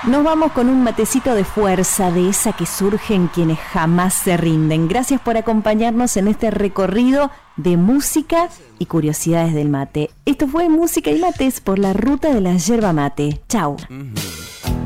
Nos vamos con un matecito de fuerza, de esa que surge en quienes jamás se rinden. Gracias por acompañarnos en este recorrido de música y curiosidades del mate. Esto fue Música y Mates por la ruta de la yerba mate. Chau.